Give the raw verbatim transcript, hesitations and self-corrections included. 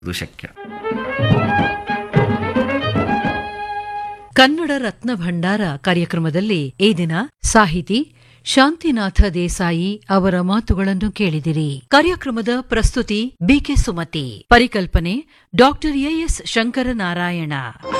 ಇದು ಶಕ್ಯ. ಕನ್ನಡ ರತ್ನ ಭಂಡಾರ ಕಾರ್ಯಕ್ರಮದಲ್ಲಿ ಈ ದಿನ ಸಾಹಿತಿ ಶಾಂತಿನಾಥ ದೇಸಾಯಿ ಅವರ ಮಾತುಗಳನ್ನು ಕೇಳಿದಿರಿ. ಕಾರ್ಯಕ್ರಮದ ಪ್ರಸ್ತುತಿ ಬಿಕೆ ಸುಮತಿ, ಪರಿಕಲ್ಪನೆ ಡಾಕ್ಟರ್ ಎಎಸ್ ಶಂಕರನಾರಾಯಣ.